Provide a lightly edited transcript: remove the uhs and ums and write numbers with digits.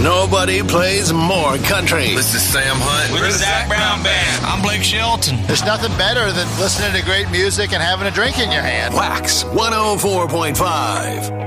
Nobody plays more country. This is Sam Hunt. We're the Zach Brown Band. I'm Blake Shelton. There's nothing better than listening to great music and having a drink in your hand. Wax 104.5.